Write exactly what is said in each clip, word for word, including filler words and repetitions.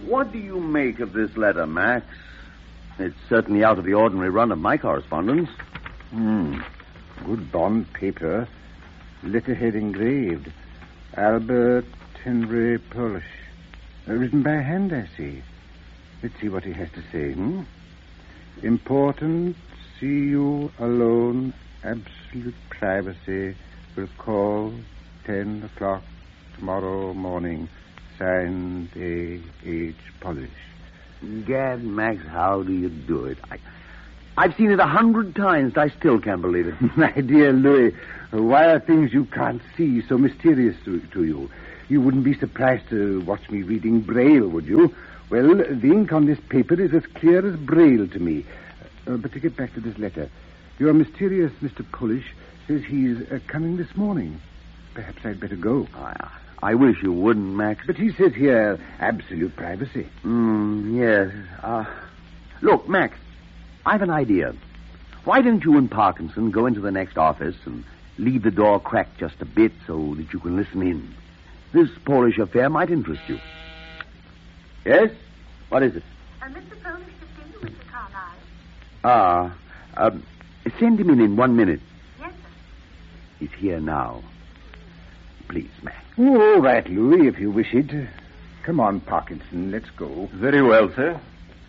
What do you make of this letter, Max? It's certainly out of the ordinary run of my correspondence. Hmm. Good bond paper. Letterhead engraved. Albert Henry Polish. Uh, written by hand, I see. Let's see what he has to say. Hmm? Important. See you alone. Absolute privacy. Will call ten o'clock tomorrow morning. Signed A. H. Polish. Gad, Max, how do you do it? I, I've seen it a hundred times, and I still can't believe it. My dear Louis, why are things you can't see so mysterious to, to you? You wouldn't be surprised to watch me reading Braille, would you? Well, the ink on this paper is as clear as Braille to me. Uh, but to get back to this letter, your mysterious Mister Polish says he's uh, coming this morning. Perhaps I'd better go. I, I wish you wouldn't, Max. But he says here, absolute privacy. Mm, yes. Uh, look, Max, I've an idea. Why don't you and Parkinson go into the next office and leave the door cracked just a bit so that you can listen in? This Polish affair might interest you. Yes? What is it? Uh, Mister Polish to see you, Mister Carlyle. Ah, uh, send him in in one minute. Yes, sir. He's here now. Please, Max. Oh, all right, Louis, if you wish it. Come on, Parkinson, let's go. Very well, sir.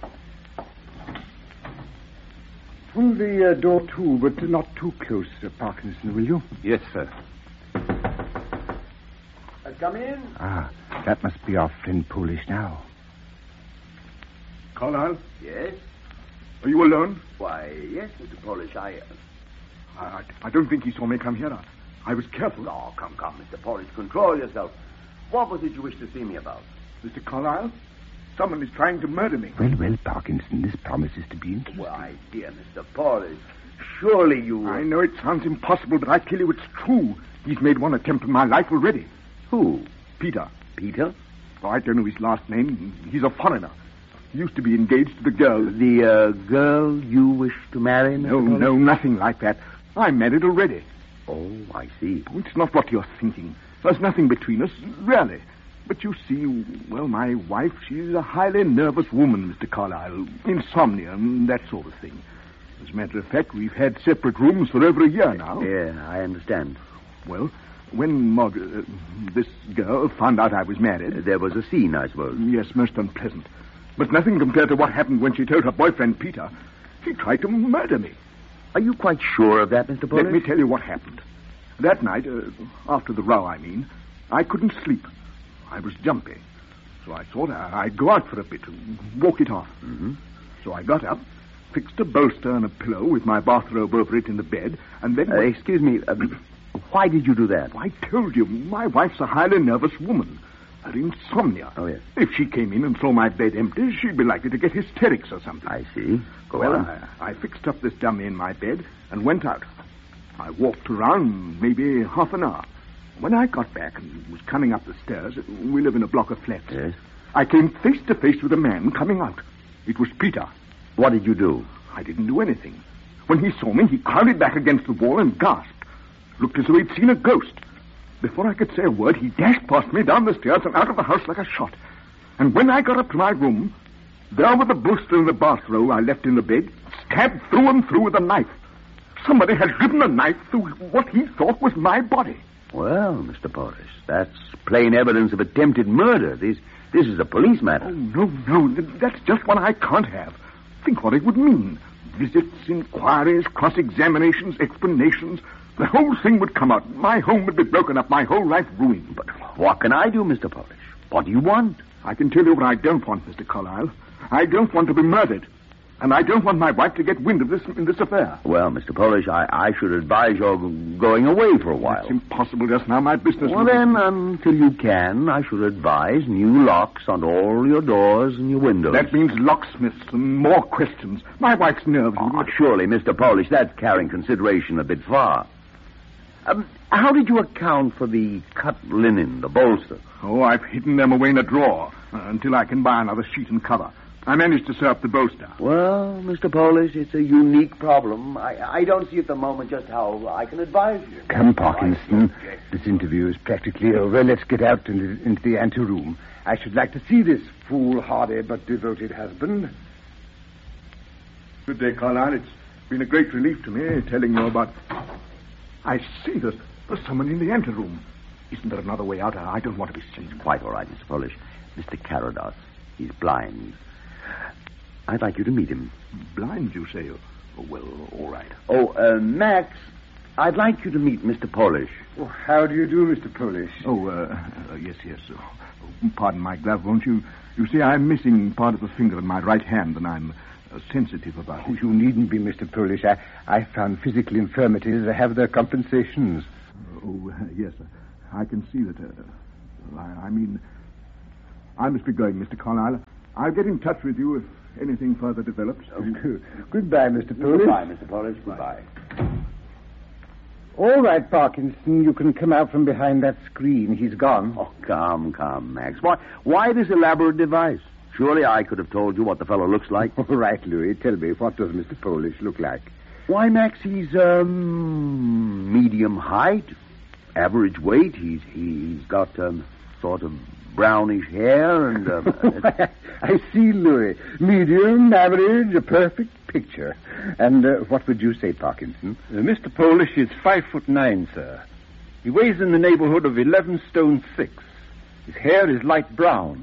Pull the uh, door to, but not too close, uh, Parkinson, will you? Yes, sir. Uh, come in. Ah, that must be our friend Polish now. Carlyle, Yes? are you alone? Why, yes, Mister Polish, I... Uh... I, I don't think he saw me come here. I, I was careful. Oh, come, come, Mister Polish, control yourself. What was it you wished to see me about? Mister Carlyle, someone is trying to murder me. Well, well, Parkinson, this promises to be interesting. Why, dear Mister Polish, surely you... I know it sounds impossible, but I tell you it's true. He's made one attempt on my life already. Who? Peter. Peter? Oh, I don't know his last name. He's a foreigner. He used to be engaged to the girl. The uh, girl you wish to marry, Mister No, Polish? no, nothing like that. I'm married already. Oh, I see. It's not what you're thinking. There's nothing between us, really. But you see, well, my wife, she's a highly nervous woman, Mister Carlyle. Insomnia and that sort of thing. As a matter of fact, we've had separate rooms for over a year now. Yeah, I understand. Well, when Margaret, uh, this girl, found out I was married... There was a scene, I suppose. Yes, most unpleasant. But nothing compared to what happened when she told her boyfriend, Peter. She tried to murder me. Are you quite sure of that, Mister Polish? Let me tell you what happened. That night, uh, after the row, I mean, I couldn't sleep. I was jumpy. So I thought I'd go out for a bit and walk it off. Mm-hmm. So I got up, fixed a bolster and a pillow with my bathrobe over it in the bed, and then... Uh, excuse me, uh, why did you do that? I told you, my wife's a highly nervous woman. Her insomnia. Oh, yes. If she came in and saw my bed empty, she'd be likely to get hysterics or something. I see. Go well, on. I, I fixed up this dummy in my bed and went out. I walked around maybe half an hour. When I got back and was coming up the stairs, we live in a block of flats. Yes? I came face to face with a man coming out. It was Peter. What did you do? I didn't do anything. When he saw me, he crowded back against the wall and gasped. Looked as though he'd seen a ghost. Before I could say a word, he dashed past me down the stairs and out of the house like a shot. And when I got up to my room, there with the bolster and the bathrobe I left in the bed, stabbed through and through with a knife. Somebody had driven a knife through what he thought was my body. Well, Mister Polish, that's plain evidence of attempted murder. This, this is a police matter. Oh, no, no, that's just what I can't have. Think what it would mean. Visits, inquiries, cross-examinations, explanations. The whole thing would come out. My home would be broken up, my whole life ruined. But what can I do, Mister Polish? What do you want? I can tell you what I don't want, Mister Carlyle. I don't want to be murdered. And I don't want my wife to get wind of this in this affair. Well, Mister Polish, I, I should advise your going away for a while. It's impossible just now. My business... Well, then, until you can, I should advise new locks on all your doors and your windows. That means locksmiths and more questions. My wife's nerves... Oh, surely, Mister Polish, that's carrying consideration a bit far. Um, how did you account for the cut linen, the bolster? Oh, I've hidden them away in a drawer uh, until I can buy another sheet and cover. I managed to serve the bolster. Well, Mister Polish, it's a unique problem. I, I don't see at the moment just how I can advise you. Come, Parkinson. This interview is practically over. Let's get out into, into the anteroom. I should like to see this foolhardy but devoted husband. Good day, Carlyle. It's been a great relief to me telling you about... I see there's, there's someone in the anteroom. Isn't there another way out? I don't want to be seen. Quite all right, Mister Polish. Mister Carados. He's blind. I'd like you to meet him. Blind, you say? Oh, well, all right. Oh, uh, Max, I'd like you to meet Mister Polish. Oh, how do you do, Mister Polish? Oh, uh, uh, yes, yes. Oh, pardon my glove, won't you? You see, I'm missing part of the finger in my right hand, and I'm uh, sensitive about Oh, it. you needn't be, Mister Polish. I, I found physical infirmities have their compensations. Oh, uh, yes. I can see that. Uh, I, I mean, I must be going, Mister Carlyle. I'll get in touch with you if anything further develops. Oh, good. Goodbye, Mister Polish. Goodbye, Mister Polish. Goodbye. All right, Parkinson, you can come out from behind that screen. He's gone. Oh, come, come, Max. Why, why this elaborate device? Surely I could have told you what the fellow looks like. All right, Louis. Tell me, what does Mister Polish look like? Why, Max, he's, um, medium height, average weight. He's, he's got, um, sort of brownish hair and, uh... I see, Louis. Medium, average, a perfect picture. And uh, what would you say, Parkinson? Uh, Mister Polish is five foot nine, sir. He weighs in the neighborhood of eleven stone six. His hair is light brown.